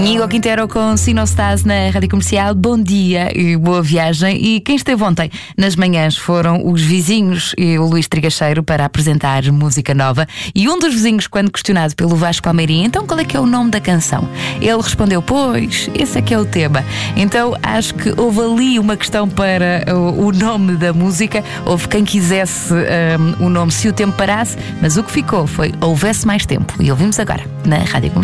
Íñigo Quintero com Se Não Estás na Rádio Comercial. Bom dia e boa viagem. E quem esteve ontem nas manhãs foram os vizinhos e o Luís Trigacheiro para apresentar música nova. E um dos vizinhos, quando questionado pelo Vasco Palmeirinho, então qual é que é o nome da canção? Ele respondeu, pois, esse é que é o tema. Então acho que houve ali uma questão para o nome da música. Houve quem quisesse o nome Se o Tempo Parasse, mas o que ficou foi Houvesse Mais Tempo. E ouvimos agora na Rádio Comercial.